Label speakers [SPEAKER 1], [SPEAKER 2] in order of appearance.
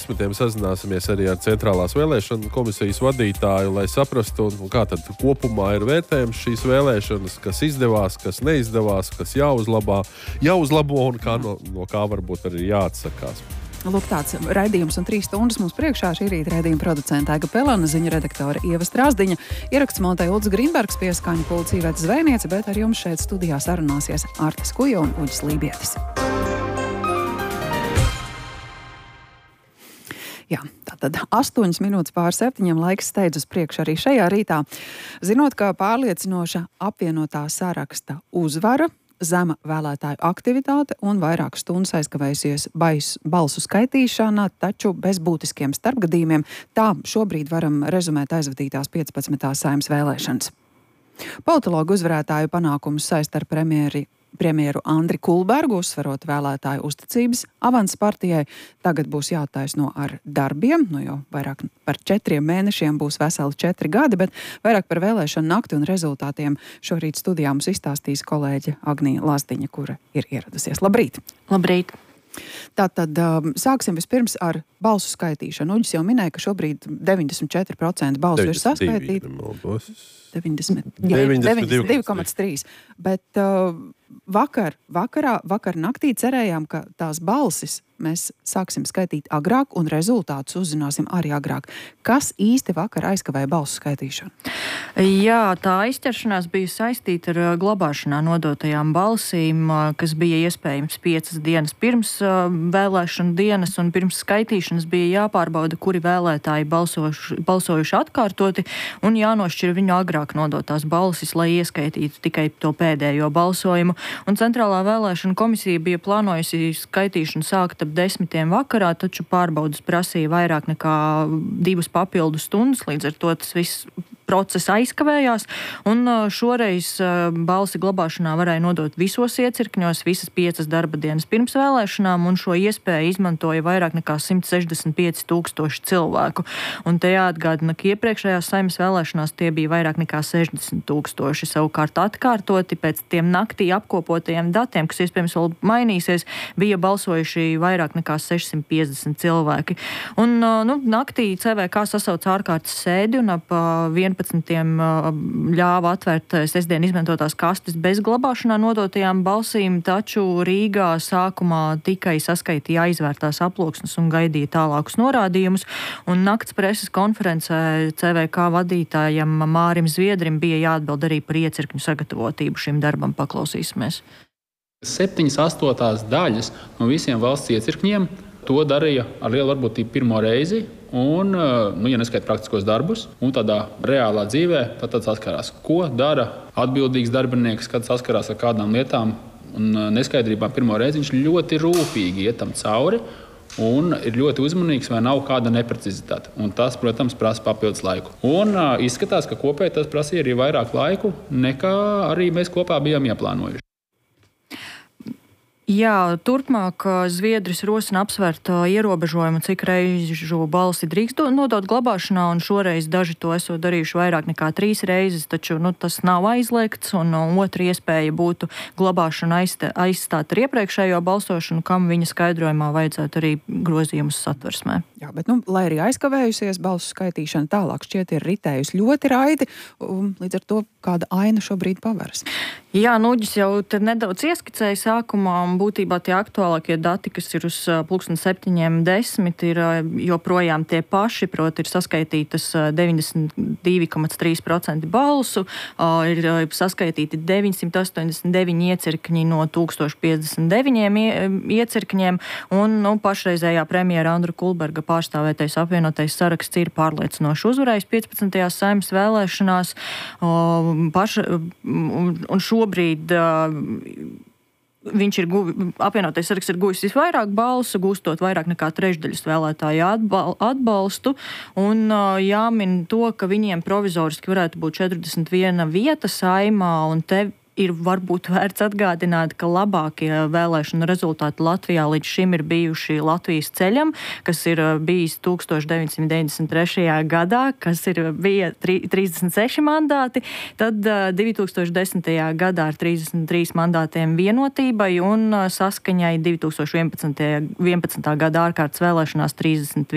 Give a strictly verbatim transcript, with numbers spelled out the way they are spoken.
[SPEAKER 1] desmitiem sazināsimies arī ar Centrālās vēlēšana komisijas vadītāju, lai saprastu, un, un kā tad kopumā ir vērtējums šīs vēlēšanas, kas izdevās, kas neizdevās, kas jāuzlabā, jāuzlabo un kā no, no kā varbūt arī jāatsakās.
[SPEAKER 2] Lūk, tāds raidījums un trīs stundas mums priekšā. Šī rīta raidījuma producenta Aiga Pelana, ziņu redaktore Ieva Strāzdiņa, ieraksts montēja Ulds Grīnbergs, pieskaņu pulca Iveta Zvejniece, bet ar jums šeit studijā sarunāsies Artis Kujo un Uģis Lībietis. Jā, tātad astoņas minūtes pār septiņiem laiks steidz uz priekšu arī šajā rītā. Zinot, ka pārliecinoša apvienotā saraksta uzvara, zema vēlētāju aktivitāte un vairākas stundas aizkavējusies bais, balsu skaitīšanā, taču bez būtiskiem starpgadījumiem. Tā šobrīd varam rezumēt aizvadītās piecpadsmitās Saeimas vēlēšanas. Politologu uzvarētāju panākumus saista ar premjeri Premjeru Andri Kulbergu, uzsverot vēlētāju uzticības avans partijai. Tagad būs jātaisno ar darbiem, nu jau vairāk par četriem mēnešiem būs veseli četri gadi, bet vairāk par vēlēšanu nakti un rezultātiem šorīt studijā mums izstāstīs kolēģe Agnija Lazdiņa, kura ir ieradusies. Labrīt!
[SPEAKER 3] Labrīt!
[SPEAKER 2] Tātad um, sāksim vispirms ar balsu skaitīšanu. Uģis jau minēja, ka šobrīd deviņdesmit četri procenti balsu ir saskaitīti. deviņdesmit, jā, deviņdesmit divi komats trīs. Bet uh, vakar, vakarā, vakar naktī cerējām, ka tās balsis mēs sāksim skaitīt agrāk un rezultātus uzzināsim arī agrāk. Kas īsti vakar aizkavēja balsu skaitīšanu?
[SPEAKER 3] Jā, tā aizķeršanās bija saistīta ar glabāšanā nodotajām balsīm, kas bija iespējams piecas dienas pirms vēlēšanu dienas, un pirms skaitīšanas bija jāpārbauda, kuri vēlētāji balsojuši, balsojuši atkārtoti, un jānošķir viņu agrāk nodotās balsis, lai ieskaitītu tikai to pēdējo balsojumu. Un Centrālā vēlēšana komisija bija plānojusi skaitīšanu sākt ap desmitiem vakarā, taču pārbaudas prasīja vairāk nekā divas papildu stundas, līdz ar to tas viss process aizkavējās, un šoreiz balsi glabāšanā varēja nodot visos iecirkņos, visas piecas darba dienas pirms vēlēšanām, un šo iespēju izmantoja vairāk nekā simt sešdesmit pieci tūkstoši cilvēku. Un te jāatgādina, ka iepriekšējās Saeimas vēlēšanās tie bija vairāk nekā sešdesmit tūkstoši. Savukārt atkārtoti pēc tiem naktī apkopotajiem datiem, kas iespējams vēl mainīsies, bija balsojuši vairāk nekā sešsimt piecdesmit cilvēki. Un nu, naktī C V K sasauca ārkārtas sēdi un ap vienpadsmitiem ļāva atvērt sestdien izmantotās kastes bez glabāšanā nodotajām balsīm, taču Rīgā sākumā tikai saskaitīja aizvērtās aploksnes un gaidīja tālākus norādījumus, un nakts preses konferencē C V K vadītājam Mārim Zviedrim bija jāatbild arī par iecirkņu sagatavotību šim darbam. Paklausīsimies.
[SPEAKER 4] Septiņas astotās daļas no visiem valsts iecirkņiem to darīja ar lielu varbūtību pirmo reizi, un, nu, ja neskaita praktiskos darbus, un tādā reālā dzīvē tad, tad saskarās. Ko dara atbildīgs darbinieks, kad saskarās ar kādām lietām un neskaidrībām pirmo reizi? Viņš ļoti rūpīgi iet tam cauri un ir ļoti uzmanīgs, vai nav kāda neprecizitāte. Un tas, protams, prasa papildus laiku. Un uh, izskatās, ka kopēji tas prasīja arī vairāk laiku, nekā arī mēs kopā bijām ieplānojuši.
[SPEAKER 3] Jā, turpmāk Zviedris rosina apsvērt ierobežojumu, cik reižu balsi drīkst nodot glabāšanā, un šoreiz daži to esot darījuši vairāk nekā trīs reizes, taču nu, tas nav aizliegts, un otra iespēja būtu glabāšana aizstāt ar iepriekšējo balsošanu, kam viņa skaidrojumā vajadzētu arī grozījumus satversmē.
[SPEAKER 2] Jā, bet, nu, lai arī aizkavējusies, balsu skaitīšana tālāk šķiet ir ritējusi ļoti raiti, un līdz ar to kāda aina šobrīd paveras.
[SPEAKER 3] Jā, Nuģis jau te nedaudz ieskicēja sākumā, un būtībā tie aktuālākie dati, kas ir uz pulksten septiņiem desmit, ir joprojām tie paši, proti ir saskaitītas deviņdesmit divi komats trīs procenti balsu, ir saskaitīti deviņsimt astoņdesmit deviņi iecirkņi no tūkstoš piecdesmit deviņiem iecirkņiem, un nu, pašreizējā premjera Andra Kulberga pārstāvētais apvienotais saraksts ir pārliecinoši uzvarējis piecpadsmitajās Saeimas vēlēšanās, paša, un šobrīd viņš ir guvi, apvienotais saraksts ir guvis visvairāk balsu, gūstot vairāk nekā trešdaļas vēlētāju atbal, atbalstu, un jāmin to, ka viņiem provizoriski varētu būt četrdesmit viena vieta Saeimā, un te ir varbūt vērts atgādināt, ka labākie vēlēšanu rezultāti Latvijā līdz šim ir bijuši Latvijas ceļam, kas ir bijis tūkstoš deviņsimt deviņdesmit trešajā gadā, kas ir bija trīsdesmit seši mandāti, tad divi tūkstoši desmitajā gadā ar trīsdesmit trīs mandātiem Vienotībai un saskaņai divi tūkstoši vienpadsmitajā gada ārkārtas vēlēšanās trīsdesmit